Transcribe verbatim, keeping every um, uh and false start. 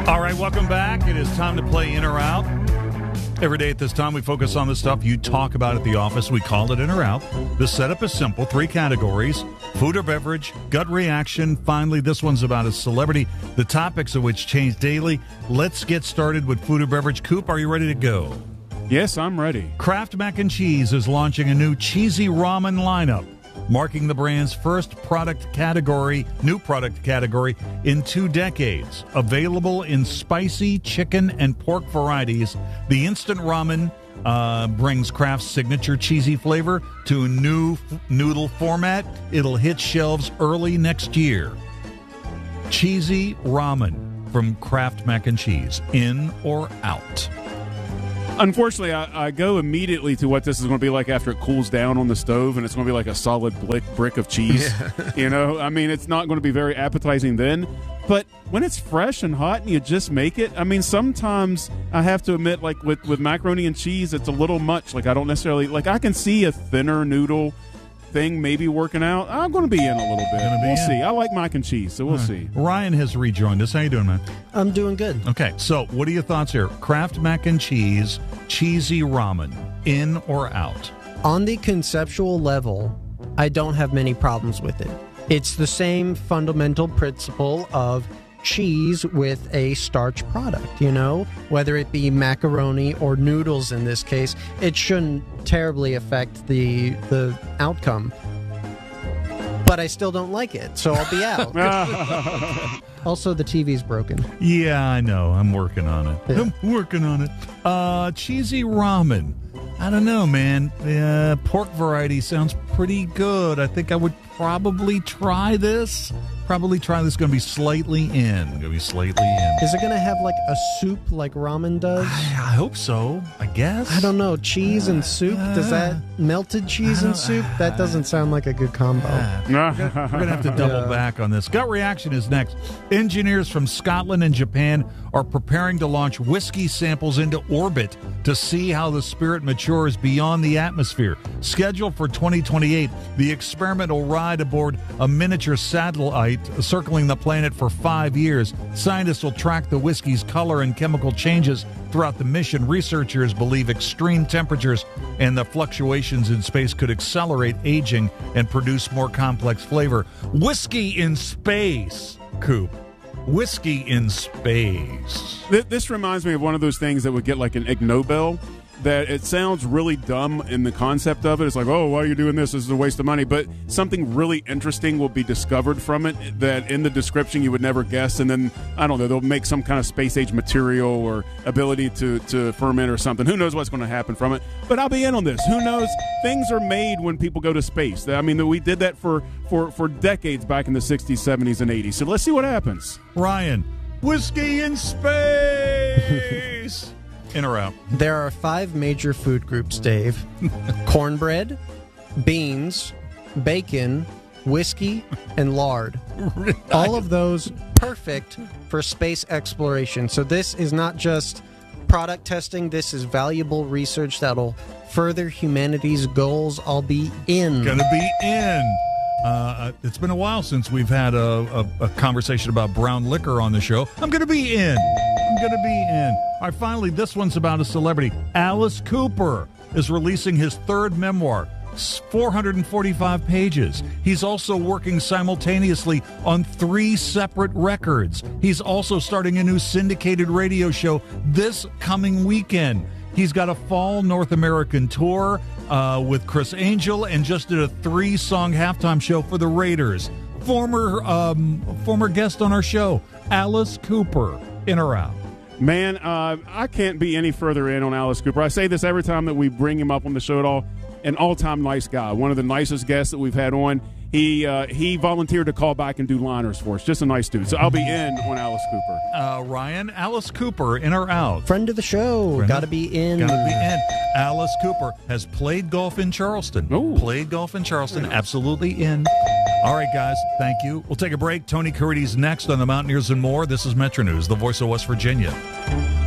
All right, welcome back. It is time to play In or Out. Every day at this time, we focus on the stuff you talk about at the office. We call it In or Out. The setup is simple. Three categories: food or beverage, gut reaction. Finally, this one's about a celebrity, the topics of which change daily. Let's get started with food or beverage. Coop, are you ready to go? Yes, I'm ready. Kraft Mac and Cheese is launching a new cheesy ramen lineup, marking the brand's first product category, new product category in two decades. Available in spicy chicken and pork varieties, the instant ramen uh, brings Kraft's signature cheesy flavor to a new f- noodle format. It'll hit shelves early next year. Cheesy ramen from Kraft Mac and Cheese. In or out? Unfortunately, I, I go immediately to what this is going to be like after it cools down on the stove, and it's going to be like a solid brick, brick of cheese. Yeah. You know, I mean, it's not going to be very appetizing then. But when it's fresh and hot and you just make it, I mean, sometimes I have to admit, like with, with macaroni and cheese, it's a little much. Like I don't necessarily, like I can see a thinner noodle thing maybe working out. I'm going to be in a little bit. We'll in. see. I like mac and cheese, so we'll right. see. Ryan has rejoined us. How you doing, man? I'm doing good. Okay, so what are your thoughts here? Kraft Mac and Cheese, cheesy ramen, in or out? On the conceptual level, I don't have many problems with it. It's the same fundamental principle of cheese with a starch product, you know, whether it be macaroni or noodles in this case. It shouldn't terribly affect the the outcome, but I still don't like it, so I'll be out. Also, the T V's broken. Yeah, I know. I'm working on it. Yeah. I'm working on it. Uh, cheesy ramen. I don't know, man. Uh, pork variety sounds pretty good. I think I would probably try this. Probably try this. Going to be slightly in. Going to be slightly in. Is it going to have like a soup like ramen does? I, I hope so. I guess. I don't know. Cheese and soup. Does that melted cheese and soup? That doesn't sound like a good combo. Uh, we're going to have to double yeah. back on this. Gut reaction is next. Engineers from Scotland and Japan are preparing to launch whiskey samples into orbit to see how the spirit matures beyond the atmosphere. Scheduled for twenty twenty-eight, the experiment will ride aboard a miniature satellite circling the planet for five years. Scientists will track the whiskey's color and chemical changes throughout the mission. Researchers believe extreme temperatures and the fluctuations in space could accelerate aging and produce more complex flavor. Whiskey in space, Coop. Whiskey in space. This reminds me of one of those things that would get like an Ig Nobel. That it sounds really dumb in the concept of it. It's like, oh, why are you doing this? This is a waste of money. But something really interesting will be discovered from it that in the description you would never guess. And then, I don't know, they'll make some kind of space-age material or ability to, to ferment or something. Who knows what's going to happen from it? But I'll be in on this. Who knows? Things are made when people go to space. I mean, we did that for, for, for decades back in the sixties, seventies, and eighties. So let's see what happens. Ryan, whiskey in space. In or out? There are five major food groups, Dave. Cornbread, beans, bacon, whiskey, and lard. All of those perfect for space exploration. So this is not just product testing. This is valuable research that'll further humanity's goals. I'll be in. Gonna be in. Uh, it's been a while since we've had a, a, a conversation about brown liquor on the show. I'm going to be in. I'm going to be in. All right, finally, this one's about a celebrity. Alice Cooper is releasing his third memoir, four hundred forty-five pages. He's also working simultaneously on three separate records. He's also starting a new syndicated radio show this coming weekend. He's got a fall North American tour uh, with Chris Angel and just did a three-song halftime show for the Raiders. Former um, former guest on our show, Alice Cooper. In or out? Man, uh, I can't be any further in on Alice Cooper. I say this every time that we bring him up on the show at all. An all-time nice guy. One of the nicest guests that we've had on. He uh, he volunteered to call back and do liners for us. Just a nice dude. So I'll be in on Alice Cooper. Uh, Ryan, Alice Cooper, in or out? Friend of the show. Got to be in. Got to be in. Alice Cooper has played golf in Charleston. Ooh. Played golf in Charleston. Absolutely in. All right, guys. Thank you. We'll take a break. Tony Carides next on the Mountaineers and More. This is Metro News, the voice of West Virginia.